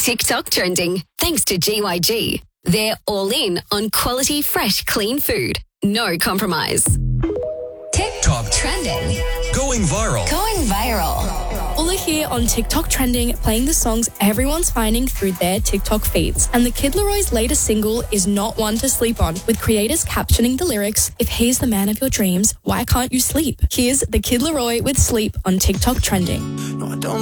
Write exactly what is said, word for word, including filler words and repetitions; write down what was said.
TikTok trending, thanks to G Y G. They're all in on quality, fresh, clean food. No compromise. TikTok Trending. going viral. Going viral. All are here on TikTok Trending, playing the songs everyone's finding through their TikTok feeds. And the Kid Leroy's latest single is not one to sleep on, with creators captioning the lyrics, "If he's the man of your dreams, why can't you sleep?" Here's the Kid Leroy with Sleep on TikTok Trending. No, I don't